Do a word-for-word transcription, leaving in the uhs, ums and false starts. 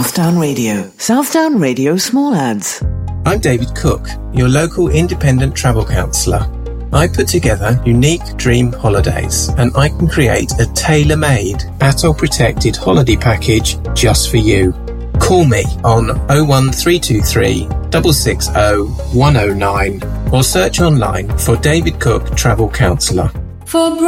Southdown Radio. Southdown Radio Small Ads. I'm David Cook, your local independent travel counsellor. I put together unique dream holidays, and I can create a tailor-made, A T O protected holiday package just for you. Call me on oh one three two three, six six zero, one oh nine or search online for David Cook Travel Counsellor. For